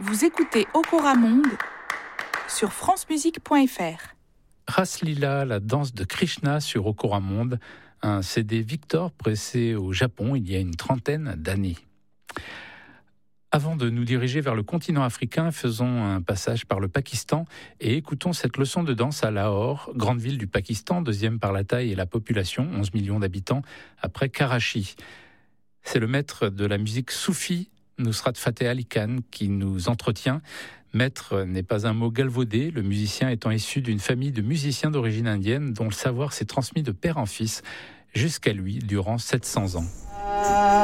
Vous écoutez Okora Monde sur francemusique.fr. Raslila, la danse de Krishna sur Okora Monde, un CD Victor pressé au Japon il y a une trentaine d'années. Avant de nous diriger vers le continent africain, faisons un passage par le Pakistan et écoutons cette leçon de danse à Lahore, grande ville du Pakistan, deuxième par la taille et la population, 11 millions d'habitants, après Karachi. C'est le maître de la musique soufi, Nusrat Fateh Ali Khan, qui nous entretient. Maître n'est pas un mot galvaudé, le musicien étant issu d'une famille de musiciens d'origine indienne dont le savoir s'est transmis de père en fils jusqu'à lui durant 700 ans.